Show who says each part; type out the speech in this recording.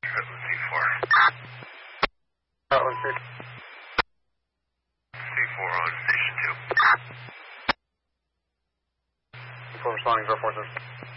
Speaker 1: Headland C4.
Speaker 2: Headland C4.
Speaker 1: C4 on station 2.
Speaker 2: C4 responding, 046.